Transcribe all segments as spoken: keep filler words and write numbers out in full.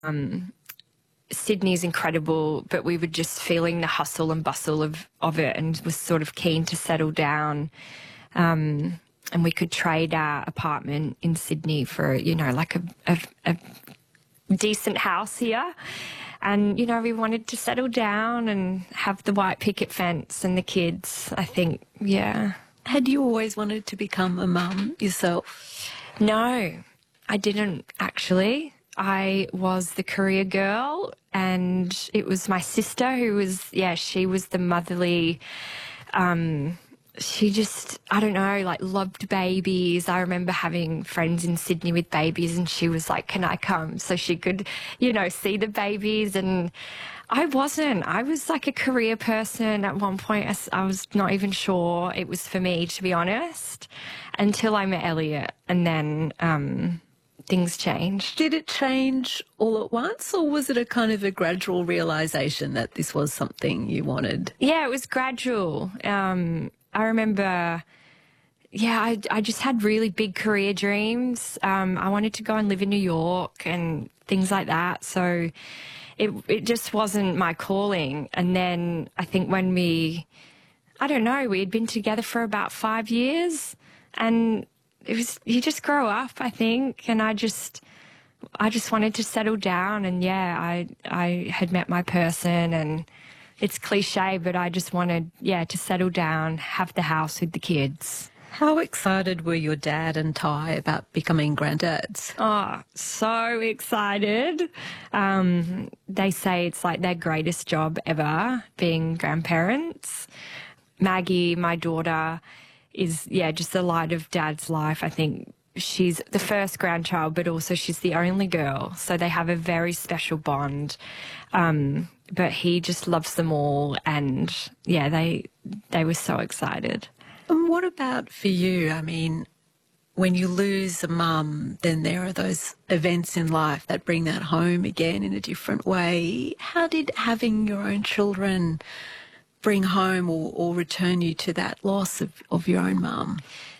Um, Sydney's incredible, but we were just feeling the hustle and bustle of, of it and was sort of keen to settle down. Um, and we could trade our apartment in Sydney for, you know, like a, a, a decent house here. And, you know, we wanted to settle down and have the white picket fence and the kids, I think, yeah. Had you always wanted to become a mum yourself? No, I didn't actually. I was the career girl, and it was my sister who was, yeah, she was the motherly, um, she just, I don't know, like loved babies. I remember having friends in Sydney with babies, and she was like, can I come? So she could, you know, see the babies. And I wasn't. I was like a career person at one point. I, I was not even sure it was for me, to be honest, until I met Elliot, and then um, things changed. Did it change all at once, or was it a kind of a gradual realisation that this was something you wanted? Yeah, it was gradual. Um, I remember, yeah, I, I just had really big career dreams. Um, I wanted to go and live in New York and things like that. So it it just wasn't my calling. And then I think when we, I don't know, we had been together for about five years, and it was, you just grow up, I think. And I just, I just wanted to settle down. And yeah, I, I had met my person, and it's cliche, but I just wanted, yeah, to settle down, have the house with the kids. How excited were your dad and Ty about becoming granddads? Oh, so excited. Um, they say it's like their greatest job ever, being grandparents. Maggie, my daughter, is, yeah, just the light of Dad's life. I think she's the first grandchild, but also she's the only girl. So they have a very special bond. Um, but he just loves them all. And, yeah, they they were so excited. And what about for you? I mean, when you lose a mum, then there are those events in life that bring that home again in a different way. How did having your own children bring home or, or return you to that loss of, of your own mum?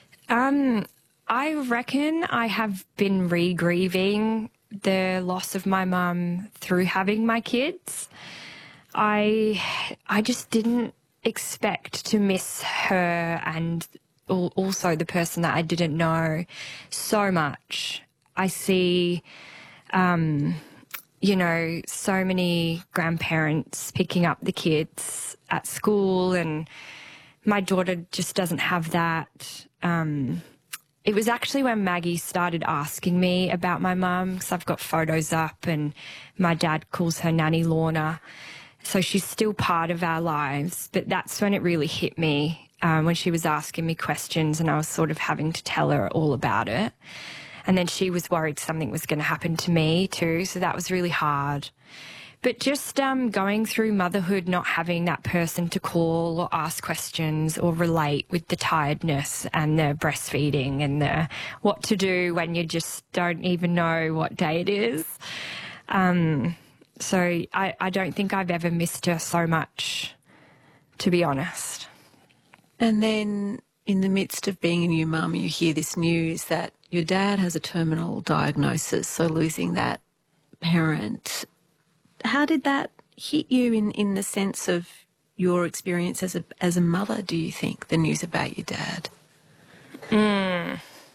Um, I reckon I have been re-grieving the loss of my mum through having my kids. I, I just didn't expect to miss her, and also the person that I didn't know, so much. I see, um, you know, so many grandparents picking up the kids at school, and my daughter just doesn't have that. Um, it was actually when Maggie started asking me about my mum, because I've got photos up, and my dad calls her Nanny Lorna. So she's still part of our lives, but that's when it really hit me, um, when she was asking me questions and I was sort of having to tell her all about it. And then she was worried something was going to happen to me too, so that was really hard. But just um, going through motherhood, not having that person to call or ask questions or relate with the tiredness and the breastfeeding and the what to do when you just don't even know what day it is. Um... So I, I don't think I've ever missed her so much, to be honest. And then in the midst of being a new mum, you hear this news that your dad has a terminal diagnosis, so losing that parent. How did that hit you in, in the sense of your experience as a, as a mother, do you think, the news about your dad? Mm.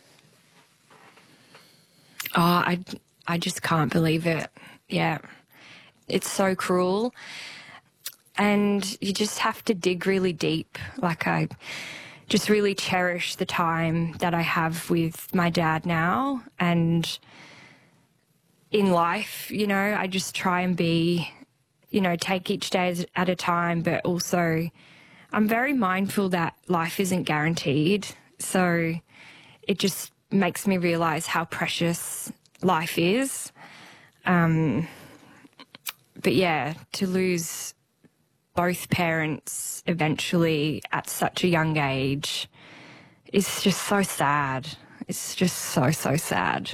Oh, I, I just can't believe it. Yeah. It's so cruel, and you just have to dig really deep. Like, I just really cherish the time that I have with my dad now, and in life, you know, I just try and be, you know, take each day at a time, but also I'm very mindful that life isn't guaranteed. So it just makes me realise how precious life is. Um... But yeah, to lose both parents eventually at such a young age is just so sad. It's just so, so sad.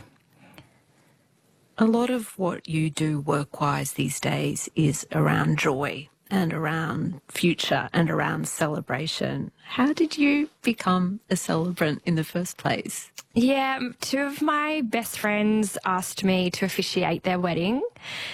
A lot of what you do work-wise these days is around joy and around future and around celebration. How did you become a celebrant in the first place? Yeah, two of my best friends asked me to officiate their wedding.